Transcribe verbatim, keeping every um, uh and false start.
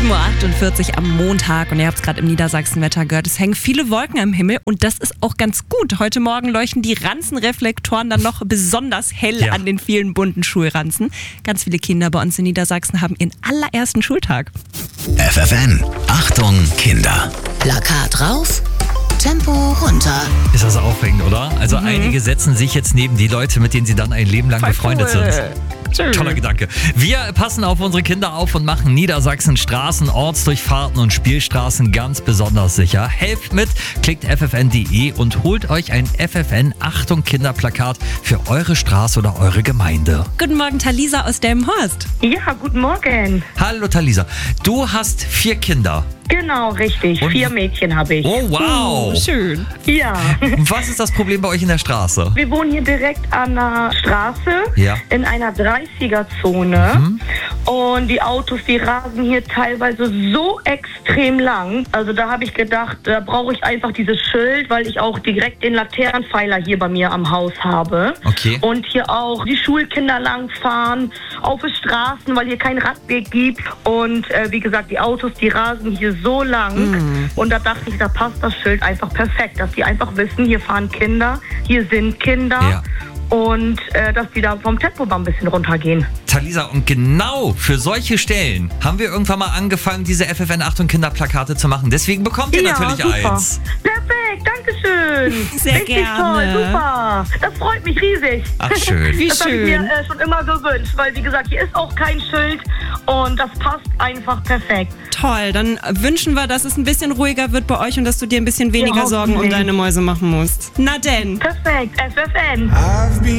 sieben Uhr achtundvierzig am Montag und ihr habt es gerade im Niedersachsenwetter gehört. Es hängen viele Wolken am Himmel und das ist auch ganz gut. Heute Morgen leuchten die Ranzenreflektoren dann noch besonders hell Ja. an den vielen bunten Schulranzen. Ganz viele Kinder bei uns in Niedersachsen haben ihren allerersten Schultag. F F N, Achtung Kinder. Plakat rauf, Tempo runter. Ist das aufregend, oder? Also einige setzen sich jetzt neben die Leute, mit denen sie dann ein Leben lang befreundet sind. Toller Gedanke. Wir passen auf unsere Kinder auf und machen Niedersachsen Straßen, Ortsdurchfahrten und Spielstraßen ganz besonders sicher. Helft mit, klickt f f n punkt d e und holt euch ein F F N Achtung Kinderplakat für eure Straße oder eure Gemeinde. Guten Morgen, Talisa aus Delmenhorst. Ja, guten Morgen. Hallo Talisa, du hast vier Kinder. Genau, richtig. Und- Vier Mädchen habe ich. Oh wow. Oh, schön. Ja. Was ist das Problem bei euch in der Straße? Wir wohnen hier direkt an der Straße Ja. in einer dreißiger-Zone. Und die Autos, die rasen hier teilweise so extrem lang. Also da habe ich gedacht, da brauche ich einfach dieses Schild, weil ich auch direkt den Laternenpfeiler hier bei mir am Haus habe. Okay. Und hier auch die Schulkinder langfahren, auf den Straßen, weil hier keinen Radweg gibt. Und äh, wie gesagt, die Autos, die rasen hier so lang. Und da dachte ich, da passt das Schild einfach perfekt, dass die einfach wissen, hier fahren Kinder, hier sind Kinder. Ja. Und äh, dass die da vom Tempobar ein bisschen runtergehen. Talisa, und genau für solche Stellen haben wir irgendwann mal angefangen, diese F F N Achtung Kinderplakate zu machen. Deswegen bekommt ihr natürlich super. eins. Perfekt, dankeschön. Sehr Richtig gerne. toll, super. Das freut mich riesig. Ach schön. Wie Das habe ich mir schön. äh, schon immer gewünscht, weil wie gesagt, hier ist auch kein Schild und das passt einfach perfekt. Toll, dann wünschen wir, dass es ein bisschen ruhiger wird bei euch und dass du dir ein bisschen weniger Ja, Sorgen um hoffentlich. deine Mäuse machen musst. Na denn. Perfekt, F F N.